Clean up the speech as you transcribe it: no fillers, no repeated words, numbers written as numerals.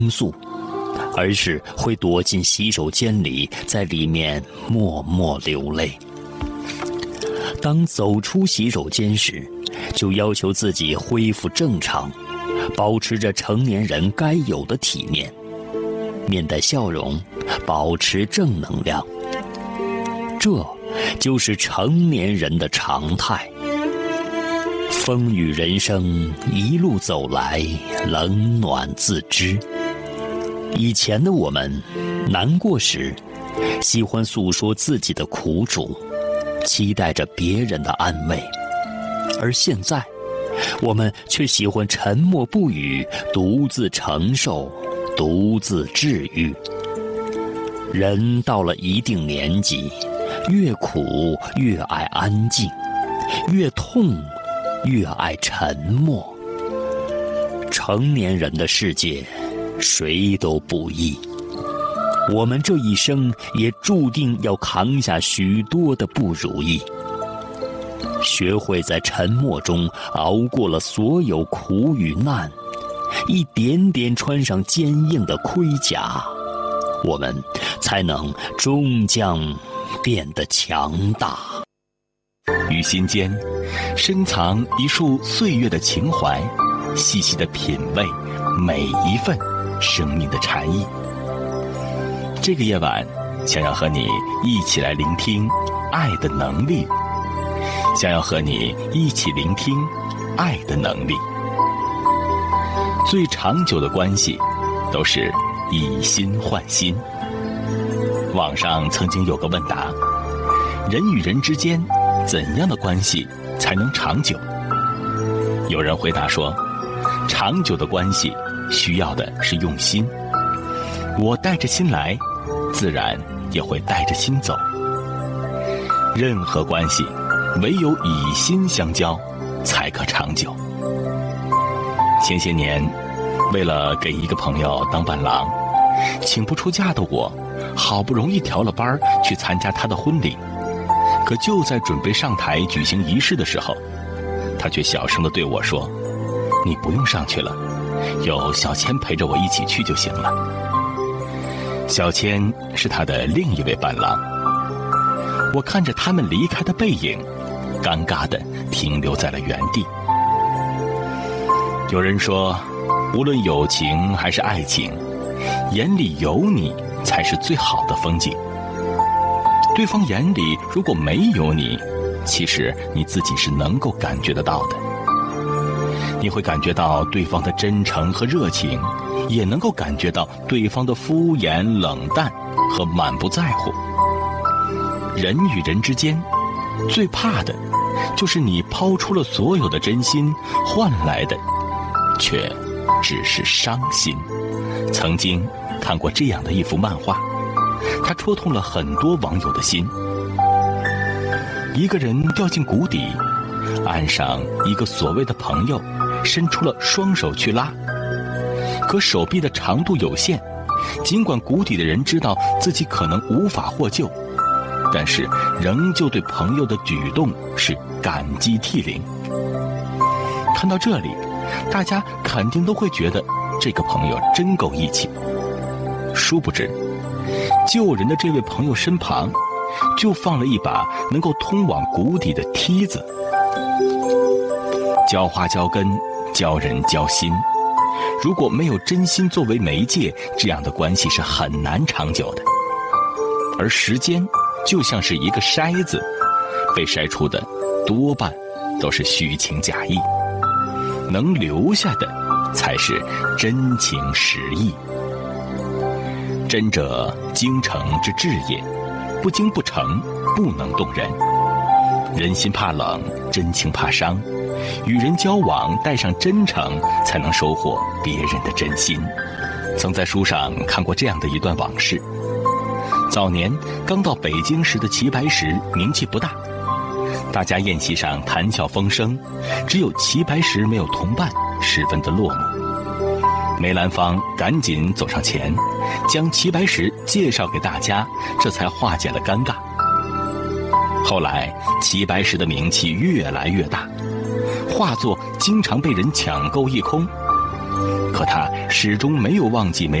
诉，而是会躲进洗手间里，在里面默默流泪。当走出洗手间时，就要求自己恢复正常，保持着成年人该有的体面，面带笑容，保持正能量。这就是成年人的常态。风雨人生，一路走来，冷暖自知。以前的我们，难过时，喜欢诉说自己的苦楚，期待着别人的安慰；而现在，我们却喜欢沉默不语，独自承受，独自治愈。人到了一定年纪，越苦越爱安静，越痛越爱沉默。成年人的世界，谁都不易。我们这一生也注定要扛下许多的不如意。学会在沉默中熬过了所有苦与难，一点点穿上坚硬的盔甲，我们才能终将变得强大。 于心间深藏一束岁月的情怀，细细地品味每一份生命的禅意。这个夜晚，想要和你一起来聆听爱的能力，想要和你一起聆听爱的能力。最长久的关系都是以心换心。网上曾经有个问答：人与人之间怎样的关系才能长久？有人回答说，长久的关系需要的是用心。我带着心来，自然也会带着心走。任何关系，唯有以心相交，才可长久。前些年，为了给一个朋友当伴郎，请不出假的我，好不容易调了班去参加他的婚礼。可就在准备上台举行仪式的时候，他却小声地对我说：“你不用上去了，有小千陪着我一起去就行了。”小千是他的另一位伴郎。我看着他们离开的背影，尴尬地停留在了原地。有人说，无论友情还是爱情，眼里有你才是最好的风景。对方眼里如果没有你，其实你自己是能够感觉得到的。你会感觉到对方的真诚和热情，也能够感觉到对方的敷衍冷淡和满不在乎。人与人之间，最怕的就是你抛出了所有的真心，换来的却只是伤心。曾经看过这样的一幅漫画，它戳痛了很多网友的心。一个人掉进谷底，岸上一个所谓的朋友伸出了双手去拉，可手臂的长度有限，尽管谷底的人知道自己可能无法获救，但是仍旧对朋友的举动是感激涕零。看到这里，大家肯定都会觉得这个朋友真够义气。殊不知，救人的这位朋友身旁就放了一把能够通往谷底的梯子。浇花浇根，教人交心，如果没有真心作为媒介，这样的关系是很难长久的。而时间就像是一个筛子，被筛出的多半都是虚情假意，能留下的才是真情实意。真者精诚之至也，不精不诚，不能动人。人心怕冷，真情怕伤，与人交往带上真诚，才能收获别人的真心。曾在书上看过这样的一段往事。早年刚到北京时的齐白石名气不大，大家宴席上谈笑风生，只有齐白石没有同伴，十分的落寞。梅兰芳赶紧走上前，将齐白石介绍给大家，这才化解了尴尬。后来齐白石的名气越来越大，画作经常被人抢购一空。可可他始终没有忘记